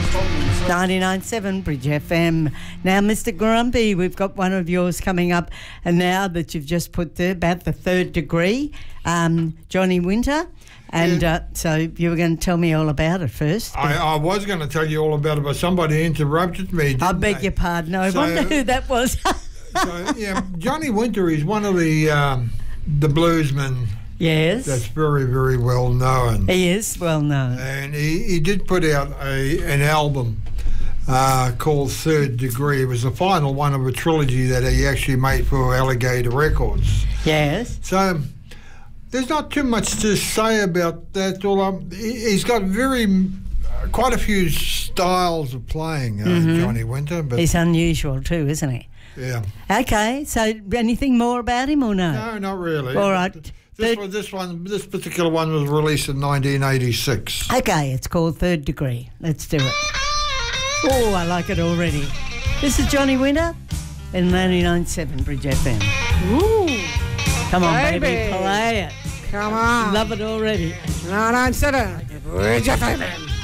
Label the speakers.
Speaker 1: 99.7 Bridge FM. Now, Mr. Grumpy, we've got one of yours coming up, and now that you've just put about the third degree, Johnny Winter, and so you were going to tell me all about it first.
Speaker 2: I was going to tell you all about it, but somebody interrupted me.
Speaker 1: I beg your pardon. I wonder who that was.
Speaker 2: Johnny Winter is one of the bluesmen.
Speaker 1: Yes.
Speaker 2: That's very, very well known.
Speaker 1: He is well known.
Speaker 2: And he did put out an album called Third Degree. It was the final one of a trilogy that he actually made for Alligator Records.
Speaker 1: Yes.
Speaker 2: So there's not too much to say about that. Although he's got quite a few styles of playing, Johnny Winter. But
Speaker 1: he's unusual too, isn't he?
Speaker 2: Yeah.
Speaker 1: Okay, so anything more about him or no?
Speaker 2: No, not really.
Speaker 1: All right.
Speaker 2: This particular one was released in 1986.
Speaker 1: Okay, it's called Third Degree. Let's do it. Oh, I like it already. This is Johnny Winter in 99.7 Bridge FM.
Speaker 3: Ooh.
Speaker 1: Come on, baby, play it.
Speaker 3: Come on.
Speaker 1: Love it already.
Speaker 3: 99.7 Bridge FM.